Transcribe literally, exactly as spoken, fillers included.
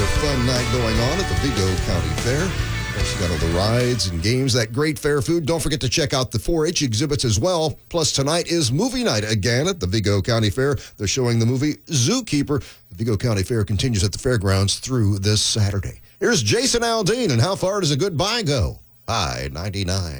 fun night going on at the Vigo County Fair. Of course, you got all the rides and games, that great fair food. Don't forget to check out the four H exhibits as well. Plus, tonight is movie night again at the Vigo County Fair. They're showing the movie Zookeeper. The Vigo County Fair continues at the fairgrounds through this Saturday. Here's Jason Aldean, and how far does a goodbye go? I ninety-nine.